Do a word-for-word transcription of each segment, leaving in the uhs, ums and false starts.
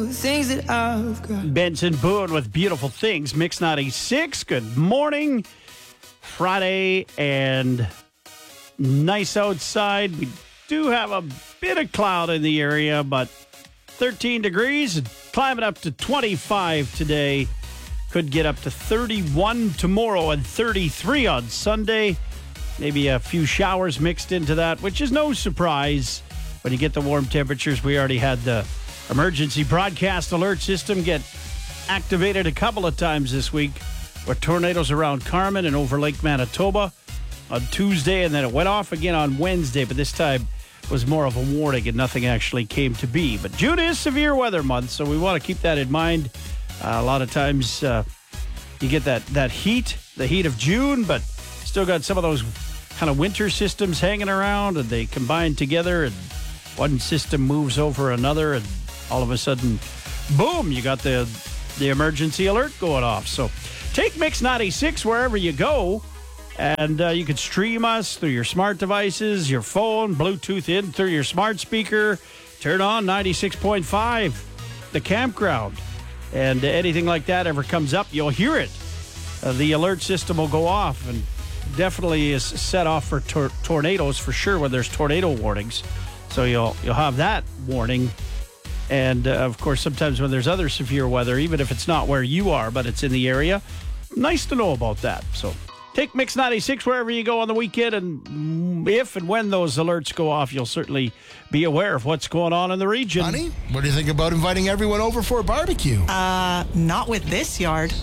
Things that I've got. Benson Boone with Beautiful Things, Mix ninety-six. Good morning. Friday and nice outside. We do have a bit of cloud in the area, but thirteen degrees and climbing up to twenty-five today. Could get up to thirty-one tomorrow and thirty-three on Sunday. Maybe a few showers mixed into that, which is no surprise when you get the warm temperatures. We already had the emergency broadcast alert system get activated a couple of times this week with tornadoes around Carmen and over Lake Manitoba on Tuesday, and then it went off again on Wednesday, but this time was more of a warning and nothing actually came to be. But June is severe weather month, so we want to keep that in mind. Uh, a lot of times uh, you get that, that heat, the heat of June, but still got some of those kind of winter systems hanging around, and they combine together, and one system moves over another, and all of a sudden, boom, you got the the emergency alert going off. So take Mix ninety-six wherever you go, and uh, you can stream us through your smart devices, your phone, Bluetooth in through your smart speaker, turn on ninety-six point five, the campground, and anything like that ever comes up, you'll hear it. Uh, the alert system will go off, and definitely is set off for tor- tornadoes for sure when there's tornado warnings. So you'll you'll have that warning. And, uh, of course, sometimes when there's other severe weather, even if it's not where you are, but it's in the area, nice to know about that. So take Mix ninety-six wherever you go on the weekend, and if and when those alerts go off, you'll certainly be aware of what's going on in the region. Honey, what do you think about inviting everyone over for a barbecue? Uh, not with this yard.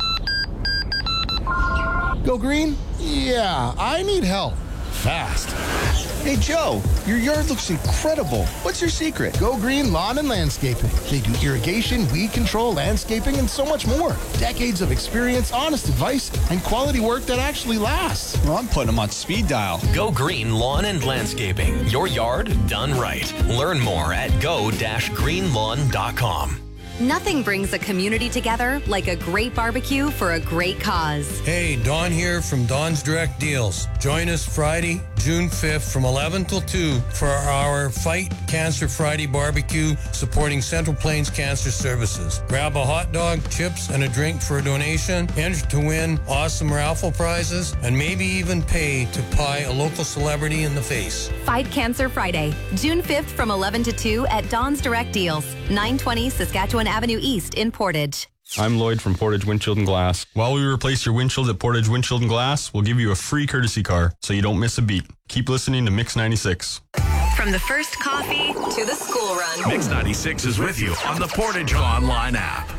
Go green? Yeah, I need help. Fast. Hey, Joe, your yard looks incredible. What's your secret? Go Green Lawn and Landscaping. They do irrigation, weed control, landscaping, and so much more. Decades of experience, honest advice, and quality work that actually lasts. Well, I'm putting them on speed dial. Go Green Lawn and Landscaping. Your yard done right. Learn more at go green lawn dot com. Nothing brings a community together like a great barbecue for a great cause. Hey, Don here from Don's Direct Deals. Join us Friday, June fifth from eleven till two for our Fight Cancer Friday barbecue supporting Central Plains Cancer Services. Grab a hot dog, chips, and a drink for a donation. Enter to win awesome raffle prizes and maybe even pay to pie a local celebrity in the face. Fight Cancer Friday, June fifth from eleven to two at Don's Direct Deals, nine twenty Saskatchewan Avenue East in Portage. I'm Lloyd from Portage Windshield and Glass. While we replace your windshield at Portage Windshield and Glass, we'll give you a free courtesy car so you don't miss a beat. Keep listening to Mix ninety-six. From the first coffee to the school run. Mix ninety-six is with you on the Portage Online app.